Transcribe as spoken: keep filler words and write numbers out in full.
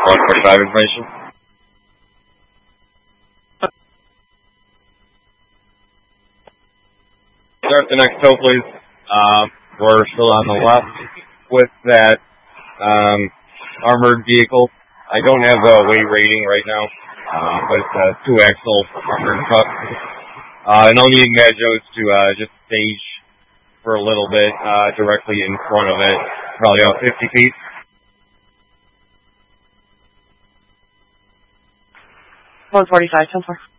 one forty-five information. Start the next tow, please. Um, we're still on the left with that um, armored vehicle. I don't have a weight rating right now, uh, but it's a two-axle armored truck. Uh, and I'll need Mad Joe's to uh, just stage for a little bit uh, directly in front of it, probably about fifty feet. one forty-five, ten four.